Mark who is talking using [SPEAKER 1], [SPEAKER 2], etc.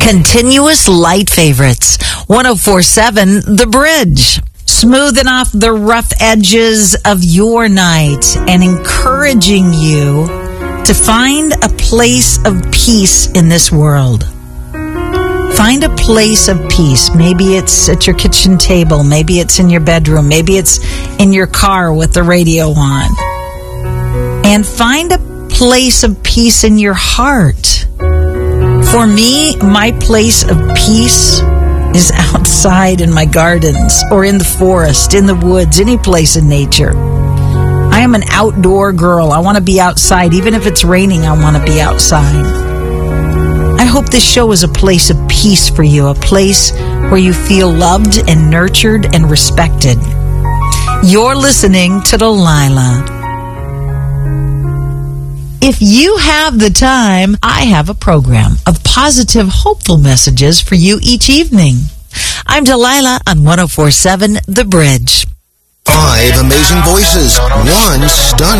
[SPEAKER 1] Continuous light favorites. 104.7 The Bridge. Smoothing off the rough edges of your night and encouraging you to find a place of peace in this world. Find a place of peace. Maybe it's at your kitchen table. Maybe it's in your bedroom. Maybe it's in your car with the radio on. And find a place of peace in your heart. For me, my place of peace is outside in my gardens or in the forest, in the woods, any place in nature. I am an outdoor girl. I want to be outside. Even if it's raining, I want to be outside. I hope this show is a place of peace for you, a place where you feel loved and nurtured and respected. You're listening to Delilah. If you have the time, I have a program of positive, hopeful messages for you each evening. I'm Delilah on 104.7 The Bridge.
[SPEAKER 2] 5 amazing voices, 1 stunning